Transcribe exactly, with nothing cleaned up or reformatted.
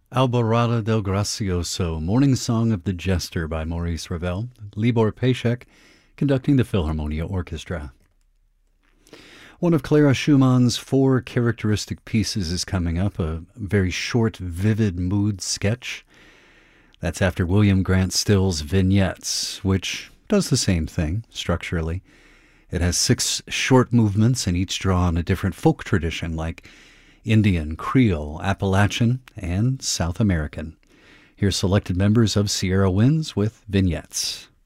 Alborada del Gracioso, Morning Song of the Jester by Maurice Ravel, Libor Pashek conducting the Philharmonia Orchestra. One of Clara Schumann's four characteristic pieces is coming up, a very short, vivid mood sketch. That's after William Grant Still's Vignettes, which does the same thing structurally. It has six short movements, and each draw on a different folk tradition like Indian, Creole, Appalachian, and South American. Here's selected members of Sierra Winds with Vignettes.